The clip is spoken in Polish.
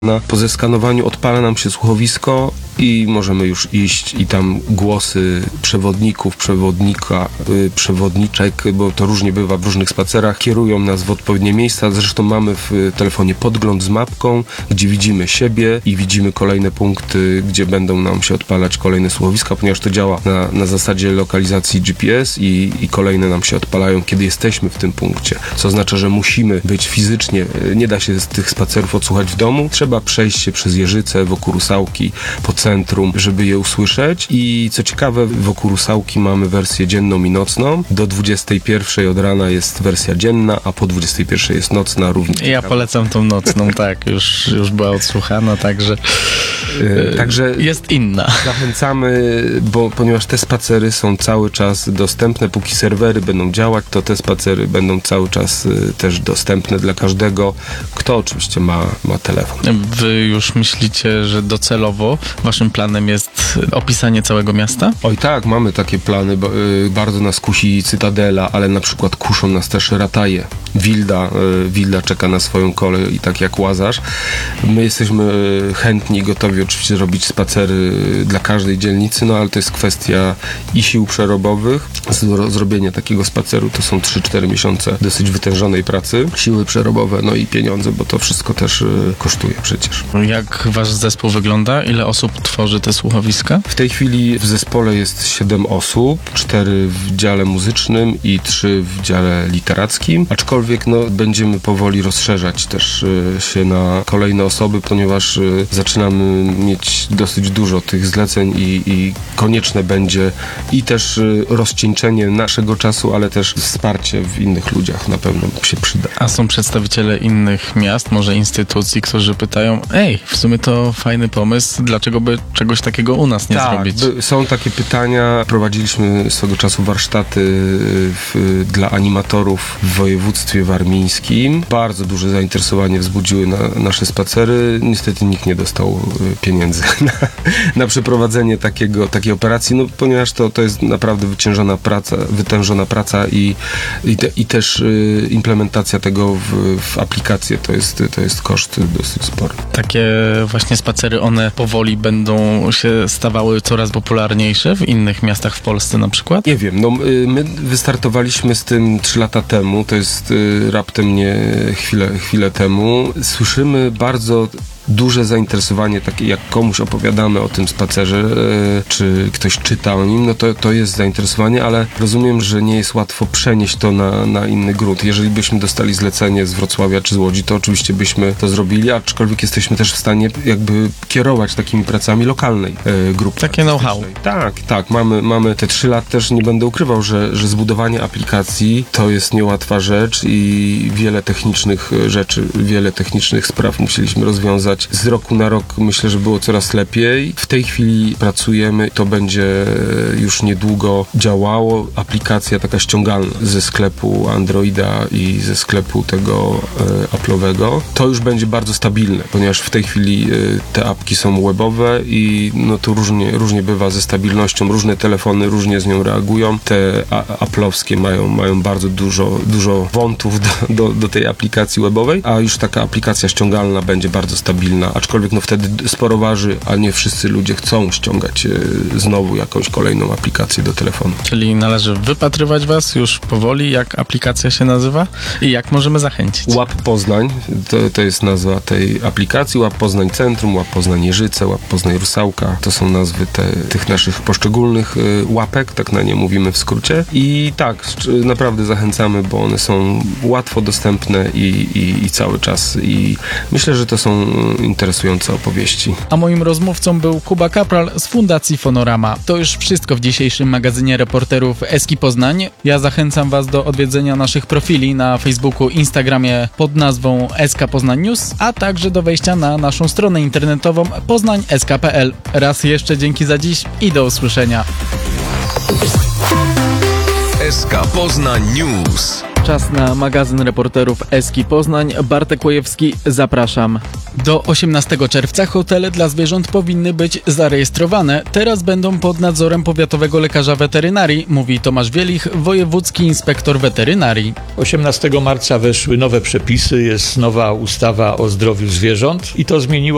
Po zeskanowaniu odpala nam się słuchowisko i możemy już iść i tam głosy przewodników, przewodniczek, bo to różnie bywa w różnych spacerach, kierują nas w odpowiednie miejsca. Zresztą mamy w telefonie podgląd z mapką, gdzie widzimy siebie i widzimy kolejne punkty, gdzie będą nam się odpalać kolejne słuchowiska, ponieważ to działa na zasadzie lokalizacji GPS i kolejne nam się odpalają, kiedy jesteśmy w tym punkcie. Co oznacza, że musimy być fizycznie, nie da się z tych spacerów odsłuchać w domu, trzeba przejść się przez Jeżyce, wokół Rusałki, po centrum, żeby je usłyszeć. I co ciekawe, wokół Rusałki mamy wersję dzienną i nocną. Do 21 od rana jest wersja dzienna, a po 21 jest nocna również. Ja polecam tą nocną, tak, już była odsłuchana, także jest inna. Zachęcamy, ponieważ te spacery są cały czas dostępne, póki serwery będą działać, to te spacery będą cały czas też dostępne dla każdego, kto oczywiście ma telefon. Wy już myślicie, że docelowo waszym planem jest opisanie całego miasta? Oj tak, mamy takie plany. Bardzo nas kusi Cytadela, ale na przykład kuszą nas też Rataje. Wilda czeka na swoją kolej i tak jak Łazarz. My jesteśmy chętni i gotowi oczywiście robić spacery dla każdej dzielnicy, no ale to jest kwestia i sił przerobowych. Zrobienie takiego spaceru to są 3-4 miesiące dosyć wytężonej pracy. Siły przerobowe, no i pieniądze, bo to wszystko też kosztuje przecież. Jak wasz zespół wygląda? Ile osób tworzy te słuchowiska? W tej chwili w zespole jest 7 osób, 4 w dziale muzycznym i 3 w dziale literackim, aczkolwiek będziemy powoli rozszerzać też się na kolejne osoby, ponieważ zaczynamy mieć dosyć dużo tych zleceń i konieczne będzie i też rozcieńczenie naszego czasu, ale też wsparcie w innych ludziach na pewno się przyda. A są przedstawiciele innych miast, może instytucji, którzy pytają, w sumie to fajny pomysł, dlaczego by czegoś takiego u nas nie zrobić? Są takie pytania. Prowadziliśmy swego czasu warsztaty dla animatorów w województwie warmińskim. Bardzo duże zainteresowanie wzbudziły nasze spacery. Niestety nikt nie dostał pieniędzy na przeprowadzenie takiej operacji, ponieważ to jest naprawdę wytężona praca i też implementacja tego w aplikację to jest koszt dosyć spory. Takie właśnie spacery, one powoli będą się stawały coraz popularniejsze w innych miastach w Polsce na przykład? Nie wiem, my wystartowaliśmy z tym 3 lata temu, to jest raptem nie chwilę temu. Słyszymy bardzo duże zainteresowanie, takie jak komuś opowiadamy o tym spacerze, czy ktoś czyta o nim, to jest zainteresowanie, ale rozumiem, że nie jest łatwo przenieść to na inny grunt. Jeżeli byśmy dostali zlecenie z Wrocławia czy z Łodzi, to oczywiście byśmy to zrobili, aczkolwiek jesteśmy też w stanie jakby kierować takimi pracami lokalnej grupy. Takie know-how. Tak. Mamy te 3 lata, też nie będę ukrywał, że zbudowanie aplikacji to jest niełatwa rzecz i wiele technicznych spraw musieliśmy rozwiązać. Z roku na rok myślę, że było coraz lepiej. W tej chwili pracujemy, to będzie już niedługo działało. Aplikacja taka ściągalna ze sklepu Androida i ze sklepu tego Apple'owego. To już będzie bardzo stabilne, ponieważ w tej chwili te apki są webowe i to różnie bywa ze stabilnością. Różne telefony różnie z nią reagują. Te Apple'owskie mają bardzo dużo wątów do tej aplikacji webowej, a już taka aplikacja ściągalna będzie bardzo stabilna, aczkolwiek wtedy sporo waży, a nie wszyscy ludzie chcą ściągać znowu jakąś kolejną aplikację do telefonu. Czyli należy wypatrywać was już powoli, jak aplikacja się nazywa i jak możemy zachęcić? Łap Poznań, to jest nazwa tej aplikacji. Łap Poznań Centrum, Łap Poznań Jeżyce, Łap Poznań Rusałka. To są nazwy tych naszych poszczególnych łapek, tak na nie mówimy w skrócie. I tak, naprawdę zachęcamy, bo one są łatwo dostępne i cały czas. I myślę, że to są interesujące opowieści. A moim rozmówcą był Kuba Kapral z Fundacji Fonorama. To już wszystko w dzisiejszym magazynie reporterów Eski Poznań. Ja zachęcam was do odwiedzenia naszych profili na Facebooku, Instagramie pod nazwą SK Poznań News, a także do wejścia na naszą stronę internetową poznań.sk.pl. Raz jeszcze dzięki za dziś i do usłyszenia. SK Poznań News. Czas na magazyn reporterów Eski Poznań. Bartek Łojewski, zapraszam. Do 18 czerwca hotele dla zwierząt powinny być zarejestrowane. Teraz będą pod nadzorem powiatowego lekarza weterynarii, mówi Tomasz Wielich, wojewódzki inspektor weterynarii. 18 marca weszły nowe przepisy, jest nowa ustawa o zdrowiu zwierząt i to zmieniło